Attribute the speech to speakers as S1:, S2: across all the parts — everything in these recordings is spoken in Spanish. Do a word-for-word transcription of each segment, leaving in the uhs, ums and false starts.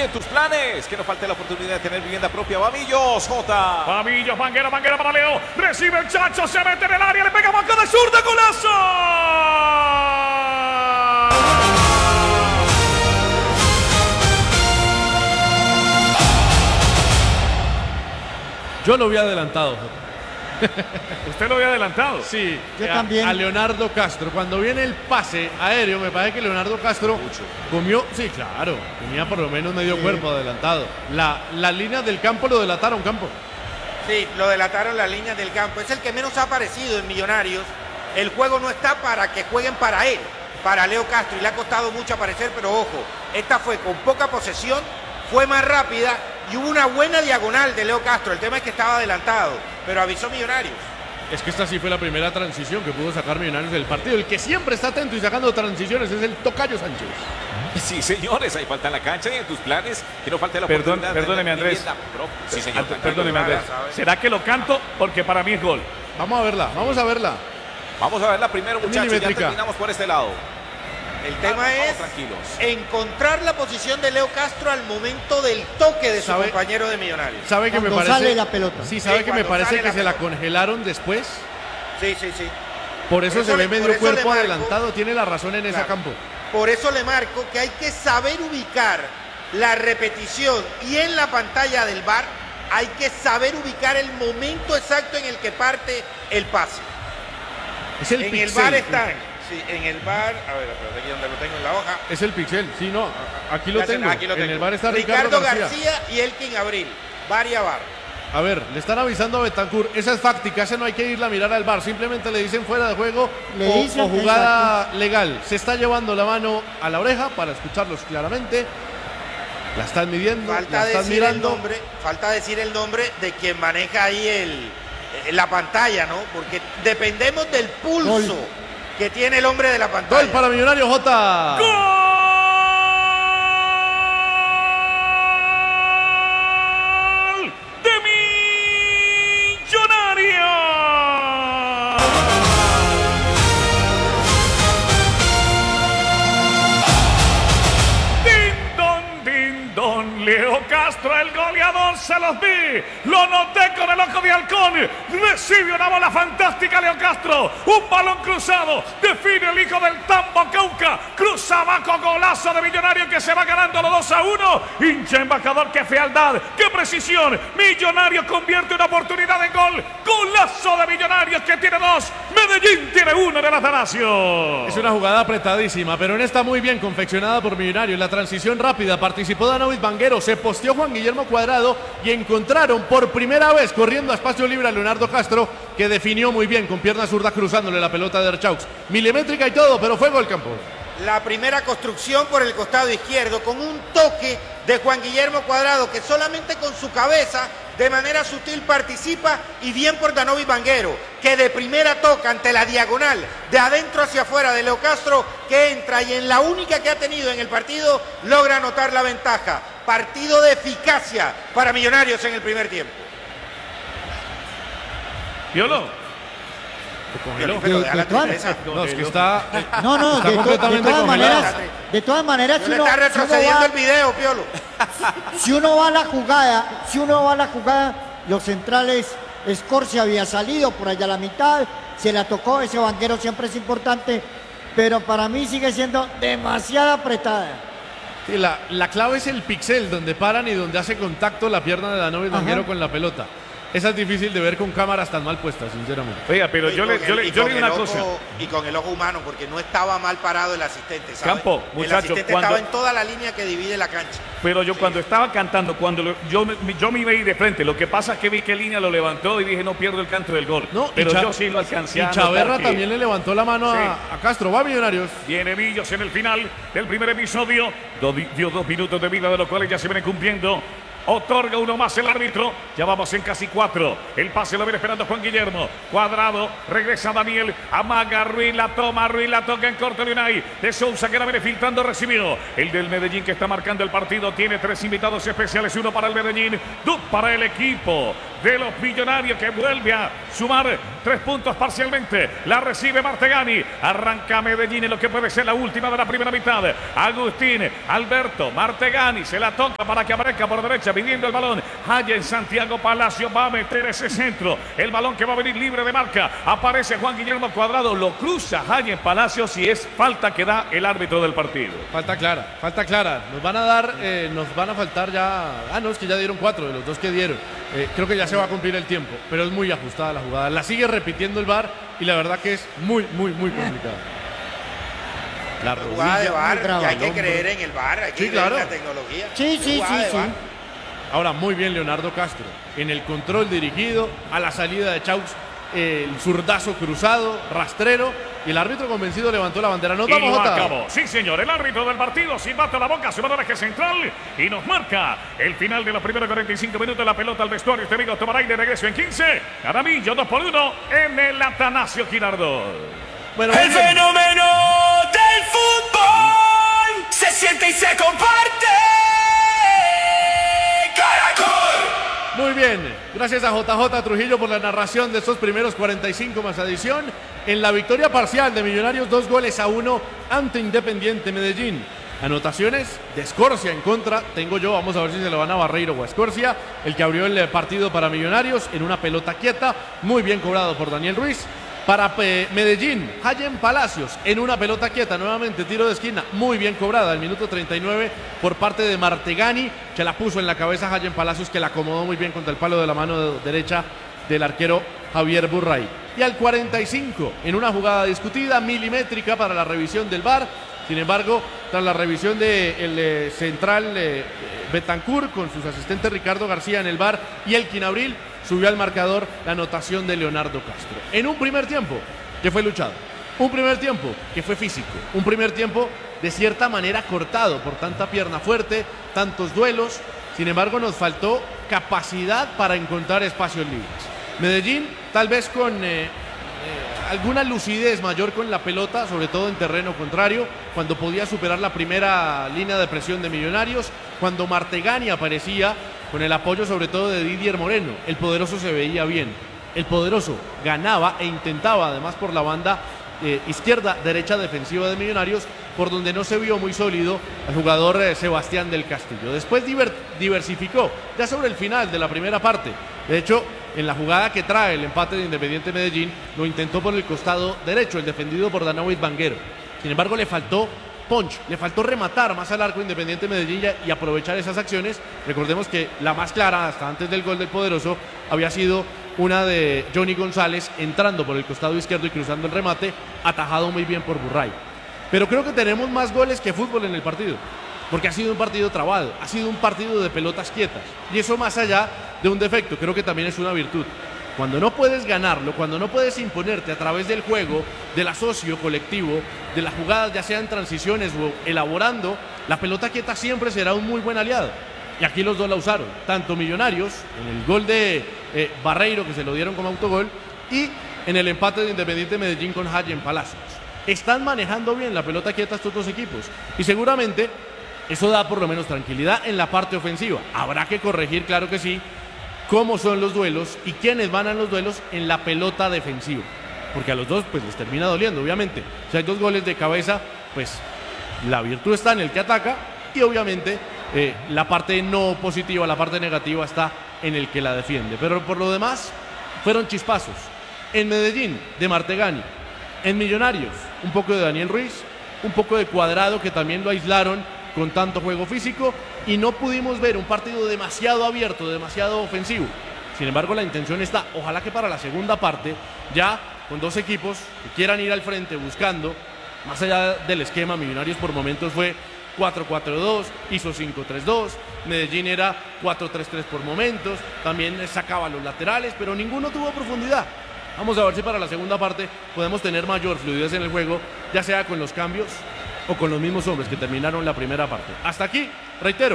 S1: en tus planes. Que no falte la oportunidad de tener vivienda propia. Vamillos, J.
S2: Vamillos, Vanguero, Vanguero para Leo. Recibe el Chacho, se mete en el área, le pega banca de zurda, golazo.
S3: Yo lo había adelantado.
S2: ¿Usted lo había adelantado?
S3: Sí,
S4: yo
S3: a,
S4: también.
S3: A Leonardo Castro. Cuando viene el pase aéreo, me parece que Leonardo Castro Mucho. comió. Sí, claro. Tenía por lo menos medio sí. cuerpo adelantado. La, la línea del campo lo delataron, Campo.
S5: Sí, lo delataron las líneas del campo. Es el que menos ha aparecido en Millonarios. El juego no está para que jueguen para él, para Leo Castro. Y le ha costado mucho aparecer, pero ojo, esta fue con poca posesión, fue más rápida. Y hubo una buena diagonal de Leo Castro. El tema es que estaba adelantado, pero avisó Millonarios.
S3: Es que esta sí fue la primera transición que pudo sacar Millonarios del partido. El que siempre está atento y sacando transiciones es el Tocayo Sánchez.
S1: Sí, señores, ahí falta en la cancha y en tus planes. Que no falte la
S2: Perdón,
S1: oportunidad.
S2: Perdóneme, Andrés.
S1: Sí, señor.
S2: Perdóneme, Andrés. ¿Será que lo canto? Porque para mí es gol.
S3: Vamos a verla, vamos a verla.
S1: Vamos a verla primero, muchachos. Ya terminamos por este lado.
S5: El tema
S1: vamos,
S5: es
S1: tranquilos.
S5: encontrar la posición de Leo Castro al momento del toque de su
S3: ¿Sabe?
S5: compañero de Millonarios.
S3: ¿Sabe que me parece?
S4: Sale la pelota.
S3: Sí, sabe
S5: sí,
S3: que me parece
S5: la
S3: que se
S5: pelota.
S3: la congelaron después.
S5: Sí, sí, sí.
S3: Por eso,
S5: Por eso
S3: se
S5: le,
S3: ve medio cuerpo
S5: marco,
S3: adelantado. Tiene la razón en
S5: claro,
S3: ese campo.
S5: Por eso le marco que hay que saber ubicar la repetición y en la pantalla del V A R hay que saber ubicar el momento exacto en el que parte el pase.
S3: Es el
S5: en
S3: pixel.
S5: el V A R están. Sí, en el V A R, a ver, espérate, aquí donde lo tengo en la hoja.
S3: Es el pixel, sí, no, aquí lo,
S5: Ya
S3: tengo.
S5: Aquí lo tengo.
S3: En el V A R está
S5: Ricardo,
S3: Ricardo
S5: García.
S3: García.
S5: y Elkin Abril. V A R y a V A R.
S3: A ver, le están avisando a Betancur, esa es fáctica, esa no hay que irla a mirar al V A R, simplemente le dicen fuera de juego
S4: Le
S3: o,
S4: dicen,
S3: o jugada
S4: exacto.
S3: legal. Se está llevando la mano a la oreja para escucharlos claramente. La están midiendo,
S5: Falta
S3: la están
S5: decir
S3: mirando.
S5: el nombre, falta decir el nombre de quien maneja ahí el, la pantalla, ¿no? Porque dependemos del pulso
S4: Gol.
S5: que tiene el hombre de la pantalla.
S3: Gol para Millonarios, J.
S2: ¡Gol de Millonarios! ¡Din don, din don! Leo Castro, el goleador, se los vi. Lo noté con el ojo de halcón. Recibe una bola fantástica Leo Castro. Un balón cruzado. Define el hijo del Tambo Cauca. Cruza abajo, golazo de Millonario que se va ganando los dos a uno. Hincha embajador, qué fealdad, qué precisión. Millonario convierte una oportunidad en gol. Golazo de Millonarios que tiene dos. Medellín tiene uno de Atanasio.
S3: Es una jugada apretadísima, pero en esta muy bien confeccionada por Millonarios. La transición rápida, participó Danovic Vanguero, se posteó Juan Guillermo Cuadrado y encontraron por primera vez corriendo a espacio libre a Leonardo Castro, que definió muy bien con pierna zurda cruzándole la pelota de Archaux. Milimétrica y todo, pero fue gol, Campos.
S5: La primera construcción por el costado izquierdo con un toque de Juan Guillermo Cuadrado que solamente con su cabeza de manera sutil participa y bien por Danovic Vanguero que de primera toca ante la diagonal de adentro hacia afuera de Leo Castro que entra y en la única que ha tenido en el partido logra anotar la ventaja. Partido de eficacia para Millonarios en el primer tiempo.
S2: Piolo.
S5: Piolín, pero deja la
S4: de todas-
S5: tristeza.
S3: No, es que está.
S4: No, no,
S3: Está
S4: de, to- de
S3: completamente
S4: todas
S3: congelada.
S4: maneras, de todas maneras,
S5: Yo
S4: si
S5: le
S4: uno,
S5: está
S4: si uno
S5: retrocediendo
S4: va-
S5: el video, Piolo.
S4: si uno va a la jugada, si uno va a la jugada, los centrales, Escorcia había salido por allá a la mitad, se la tocó, ese Vanguero siempre es importante, pero para mí sigue siendo demasiado apretada.
S3: Sí, la, la clave es el pixel, donde paran y donde hace contacto la pierna de Danovic
S4: Ajá.
S3: Vanguero con la pelota. Esa es difícil de ver con cámaras tan mal puestas, sinceramente.
S2: Oiga, pero
S5: Y
S2: yo
S5: con
S2: le, yo
S5: el-
S2: le,
S5: y
S2: yo
S5: con
S2: le digo
S5: el
S2: una
S5: ojo-
S2: cosa.
S5: Y con el ojo humano, porque no estaba mal parado el asistente, ¿sabe?
S2: Campo,
S5: El
S2: muchacho,
S5: asistente
S2: cuando-
S5: estaba en toda la línea que divide la cancha.
S2: Pero yo cuando estaba cantando, cuando lo- yo, me- yo me iba a ir de frente, lo que pasa es que vi que línea lo levantó y dije no pierdo el canto del gol.
S3: No, y
S2: pero
S3: Cha-
S2: yo sí lo alcancé
S3: Y
S2: a notar
S3: Chaverra
S2: que
S3: también le levantó la mano
S2: Sí.
S3: a, a Castro. Va Millonarios.
S2: Viene Millos en el final del primer episodio. Do- dio dos minutos de vida, de los cuales ya se vienen cumpliendo Otorga uno más el árbitro. Ya vamos en casi cuatro. El pase lo viene esperando Juan Guillermo. Cuadrado. Regresa Daniel. Amaga Ruiz. La toma. Ruiz la toca en corto de Unai. De Sousa que la viene filtrando. Recibió. El del Medellín que está marcando el partido. Tiene tres invitados especiales. Uno para el Medellín. Dos para el equipo de los Millonarios que vuelve a sumar tres puntos parcialmente. La recibe Martegani. Arranca Medellín en lo que puede ser la última de la primera mitad. Agustín. Alberto. Martegani. Se la toca para que aparezca por derecha pidiendo el balón. Haya en Santiago Palacio. Va a meter ese centro. El balón que va a venir libre de marca. Aparece Juan Guillermo Cuadrado. Lo cruza Haya en Palacio. Si es falta que da el árbitro del partido.
S3: Falta clara. Falta clara. Nos van a dar, eh, nos van a faltar ya. Ah, no, es que ya dieron cuatro de los dos que dieron. Eh, creo que ya se va a cumplir el tiempo. Pero es muy ajustada la jugada. La sigue repitiendo el V A R y la verdad que es muy, muy, muy complicada.
S5: La jugada de V A R, que hay que creer en el V A R, hay que
S3: sí,
S5: creer
S3: claro.
S5: en la tecnología.
S4: Sí, sí, sí, sí.
S3: Ahora, muy bien Leonardo Castro. En el control dirigido, a la salida de Chaux, el zurdazo cruzado, rastrero. Y el árbitro convencido levantó la bandera. Nos
S2: Y
S3: vamos
S2: lo
S3: a
S2: acabó. Sí, señor. El árbitro del partido silbata la boca, se va al eje central y nos marca el final de los primeros cuarenta y cinco minutos. La pelota al vestuario. Este amigo tomará aire. Regreso en quince. Jaramillo dos por uno en el Atanasio Girardot.
S3: Bueno,
S6: El fenómeno del fútbol se siente y se comparte. Caracol.
S3: muy bien. Gracias a J J Trujillo por la narración de estos primeros cuarenta y cinco más adición. En la victoria parcial de Millonarios, dos goles a uno ante Independiente Medellín. Anotaciones de Escorcia en contra. Tengo yo, vamos a ver si se lo van a Barreiro o a Escorcia. El que abrió el partido para Millonarios en una pelota quieta. Muy bien cobrado por Daniel Ruiz. Para eh, Medellín, Hayen Palacios en una pelota quieta, nuevamente tiro de esquina, muy bien cobrada, al minuto treinta y nueve por parte de Martegani, que la puso en la cabeza Hayen Palacios, que la acomodó muy bien contra el palo de la mano derecha del arquero Javier Burray. Y al cuarenta y cinco, en una jugada discutida, milimétrica para la revisión del V A R, sin embargo, tras la revisión del de eh, central eh, Betancur con sus asistentes Ricardo García en el V A R y Elkin Abril, subió al marcador la anotación de Leonardo Castro. En un primer tiempo que fue luchado, un primer tiempo que fue físico, un primer tiempo de cierta manera cortado por tanta pierna fuerte, tantos duelos. Sin embargo, nos faltó capacidad para encontrar espacios libres. Medellín, tal vez con eh, eh, alguna lucidez mayor con la pelota, sobre todo en terreno contrario, cuando podía superar la primera línea de presión de Millonarios, cuando Martegani aparecía con el apoyo sobre todo de Didier Moreno. El poderoso se veía bien, el poderoso ganaba e intentaba además por la banda eh, izquierda, derecha defensiva de Millonarios, por donde no se vio muy sólido el jugador eh, Sebastián del Castillo. Después diver, diversificó, ya sobre el final de la primera parte. De hecho, en la jugada que trae el empate de Independiente Medellín, lo intentó por el costado derecho, el defendido por Danovic Vanguero. Sin embargo, le faltó punch, le faltó rematar más al arco Independiente Medellín y aprovechar esas acciones. Recordemos que la más clara hasta antes del gol del poderoso había sido una de Johnny González entrando por el costado izquierdo y cruzando el remate, atajado muy bien por Burray. Pero creo que tenemos más goles que fútbol en el partido, porque ha sido un partido trabado, ha sido un partido de pelotas quietas, y eso más allá de un defecto, creo que también es una virtud. Cuando no puedes ganarlo, cuando no puedes imponerte a través del juego, del asocio colectivo, de las jugadas ya sean transiciones o elaborando, la pelota quieta siempre será un muy buen aliado. Y aquí los dos la usaron, tanto Millonarios, en el gol de eh, Barreiro, que se lo dieron como autogol, y en el empate de Independiente Medellín con Hayen Palacios. Están manejando bien la pelota quieta estos dos equipos, y seguramente eso da por lo menos tranquilidad en la parte ofensiva. Habrá que corregir, claro que sí, cómo son los duelos y quiénes van a los duelos en la pelota defensiva, porque a los dos pues les termina doliendo, obviamente. Si hay dos goles de cabeza, pues la virtud está en el que ataca y obviamente eh, la parte no positiva, la parte negativa está en el que la defiende. Pero por lo demás fueron chispazos. En Medellín, de Martegani. En Millonarios, un poco de Daniel Ruiz, un poco de Cuadrado, que también lo aislaron con tanto juego físico, y no pudimos ver un partido demasiado abierto, demasiado ofensivo. Sin embargo, la intención está, ojalá que para la segunda parte, ya con dos equipos que quieran ir al frente buscando, más allá del esquema, Millonarios por momentos fue cuatro cuatro dos, hizo cinco tres dos, Medellín era cuatro tres tres por momentos, también sacaba los laterales, pero ninguno tuvo profundidad. Vamos a ver si para la segunda parte podemos tener mayor fluidez en el juego, ya sea con los cambios o con los mismos hombres que terminaron la primera parte. Hasta aquí, reitero,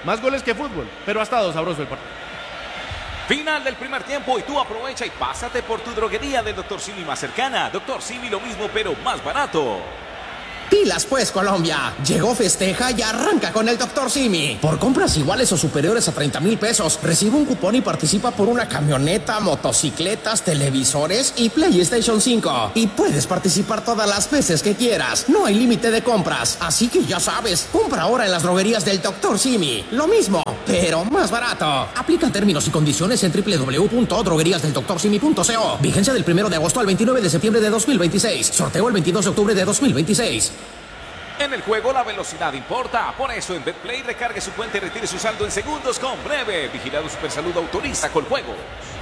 S3: Más goles que fútbol, pero ha estado sabroso el partido.
S1: Final del primer tiempo y tú aprovecha y pásate por tu droguería del doctor Simi más cercana. doctor Simi lo mismo pero más barato.
S7: Pilas pues, Colombia. Llegó Festeja y arranca con el doctor Simi. Por compras iguales o superiores a treinta mil pesos, recibe un cupón y participa por una camioneta, motocicletas, televisores y PlayStation cinco. Y puedes participar todas las veces que quieras. No hay límite de compras. Así que ya sabes, compra ahora en las droguerías del doctor Simi. Lo mismo, pero más barato. Aplican términos y condiciones en doble u doble u doble u punto droguerías del doctor simi punto co. Vigencia del primero de agosto al veintinueve de septiembre de dos mil veintiséis. Sorteo el veintidós de octubre de dos mil veintiséis.
S1: En el juego la velocidad importa, por eso en BetPlay recargue su cuenta y retire su saldo en segundos con Breve. Vigilado Supersalud autoriza con juegos.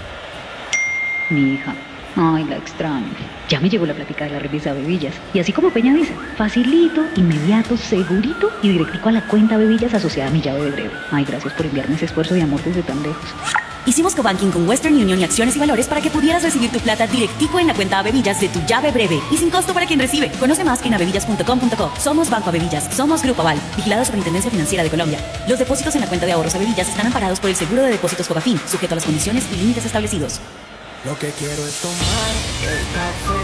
S8: Mi hija, ay, la extraño. Ya me llegó la plática de la revista Bebillas. Y así como Peña dice, facilito, inmediato, segurito y directico a la cuenta Bebillas asociada a mi llave de Breve. Ay, gracias por enviarme ese esfuerzo de amor desde tan lejos.
S9: Hicimos cobanking con Western Union y Acciones y Valores para que pudieras recibir tu plata directico en la cuenta Bebillas de tu llave Breve y sin costo para quien recibe. Conoce más en abebillas punto com punto co. Somos Banco Abebillas, somos Grupo Aval, vigilado Superintendencia Financiera de Colombia. Los depósitos en la cuenta de ahorros Abebillas están amparados por el Seguro de Depósitos Cobafin, sujeto a las condiciones y límites establecidos.
S6: Lo que quiero es tomar el café